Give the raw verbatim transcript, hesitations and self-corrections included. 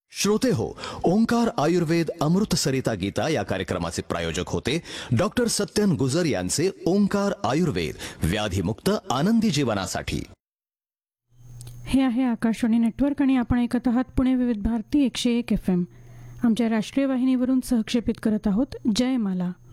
श्रोते हो, ओंकार आयुर्वेद अमृत सरिता गीता या कार्यक्रमाचे प्रायोजक होते डॉक्टर सत्यन गुजर यांचे ओंकार आयुर्वेद व्याधीमुक्त आनंदी जीवनासाठी. हे आहे आकाशवाणी नेटवर्क आणि आपण ऐकत आहात पुणे विविध भारती एकशे एक एफ एम. आमच्या राष्ट्रीय वाहिनीवरून सहक्षेपित करत आहोत जयमाला.